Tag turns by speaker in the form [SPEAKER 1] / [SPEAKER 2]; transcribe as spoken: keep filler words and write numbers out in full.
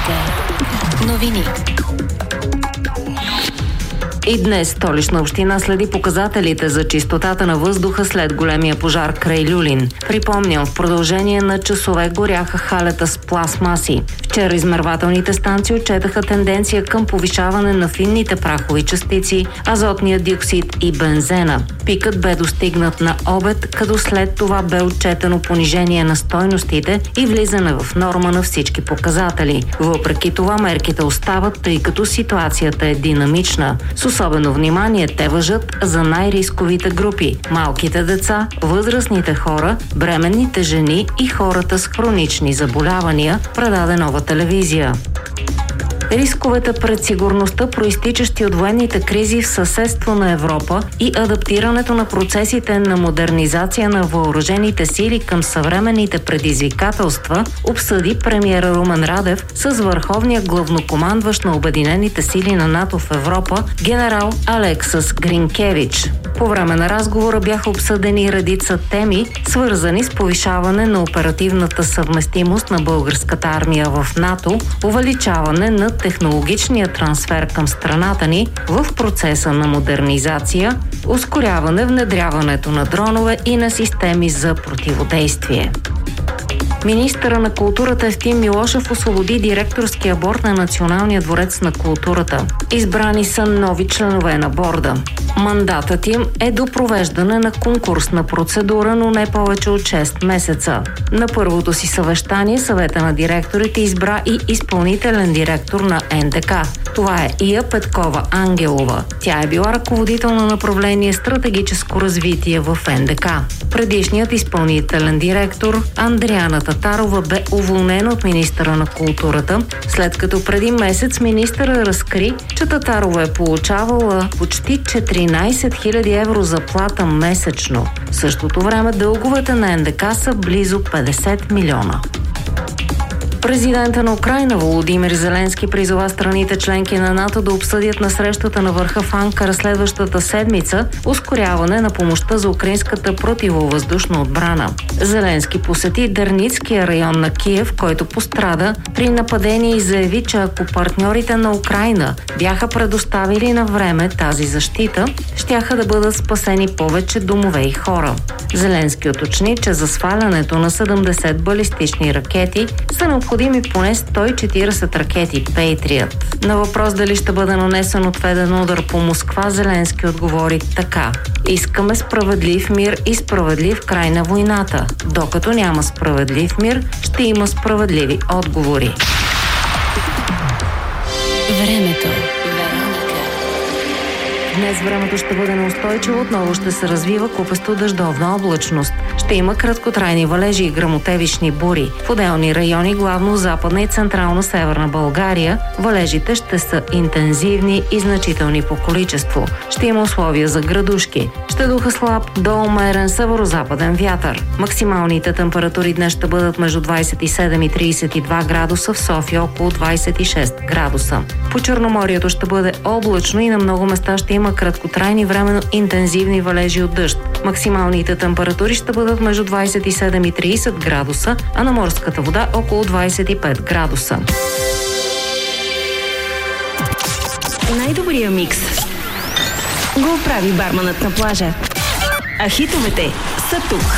[SPEAKER 1] Новини. И днес Столична община следи показателите за чистотата на въздуха след големия пожар край Люлин. Припомням, в продължение на часове горяха халета с пластмаси. Вчера измервателните станции отчетаха тенденция към повишаване на финните прахови частици, азотния диоксид и бензена. Пикът бе достигнат на обед, като след това бе отчетено понижение на стойностите и влизане в норма на всички показатели. Въпреки това мерките остават, тъй като ситуацията е динамична. С особено внимание те важат за най-рисковите групи – малките деца, възрастните хора, бременните жени и хората с хронични заболявания, предаде Нова телевизия. Рисковете пред сигурността, проистичащи от военните кризи в съседство на Европа и адаптирането на процесите на модернизация на въоръжените сили към съвременните предизвикателства, обсъди премиера Румен Радев с върховния главнокомандващ на Обединените сили на НАТО в Европа генерал Алексас Гринкевич. По време на разговора бяха обсъдени редица теми, свързани с повишаване на оперативната съвместимост на българската армия в НАТО, увеличаване на технологичния трансфер към страната ни в процеса на модернизация, ускоряване внедряването на дронове и на системи за противодействие. Министъра на културата Евтим Милошев освободи директорския борд на Националния дворец на културата. Избрани са нови членове на борда. Мандатът им е до провеждане на конкурсна процедура, но не повече от шест месеца. На първото си съвещание Съвета на директорите избра и изпълнителен директор на Ен Де Ка. Това е Ия Петкова Ангелова. Тя е била ръководител на направление стратегическо развитие в Ен Де Ка. Предишният изпълнителен директор Андриана Татарова бе уволнена от министъра на културата, след като преди месец министъра разкри, че Татарова е получавала почти четиринайсет хиляди евро заплата месечно. В същото време дълговете на Ен Де Ка са близо петдесет милиона. Президента на Украйна Володимир Зеленски призова страните членки на НАТО да обсъдят на срещата на върха в Анкара следващата седмица ускоряване на помощта за украинската противовъздушна отбрана. Зеленски посети Дерницкия район на Киев, който пострада при нападение и заяви, че ако партньорите на Украйна бяха предоставили на време тази защита, щяха да бъдат спасени повече домове и хора. Зеленски уточни, че за свалянето на седемдесет балистични ракети са необходими поне сто и четирийсет ракети Пейтриът. На въпрос дали ще бъде нанесен отведен удар по Москва, Зеленски отговори така: "Искаме справедлив мир и справедлив край на войната. Докато няма справедлив мир, ще има справедливи отговори."
[SPEAKER 2] Времето.
[SPEAKER 1] Днес времето ще бъде неустойчиво, отново ще се развива купесто дъждовна облачност. Ще има краткотрайни валежи и гръмотевични бури. В отделни райони, главно западна и централна северна България, валежите ще са интензивни и значителни по количество. Ще има условия за градушки. Ще духа слаб до умерен северозападен вятър. Максималните температури днес ще бъдат между двайсет и седем и трийсет и два градуса, в София около двайсет и шест градуса. По Черноморието ще бъде облачно и на много места ще има краткотрайни временно интензивни валежи от дъжд. Максималните температури ще бъдат между двайсет и седем и трийсет градуса, а на морската вода около двайсет и пет градуса.
[SPEAKER 2] Най-добрия микс го прави барманът на плажа. А хитовете са тук.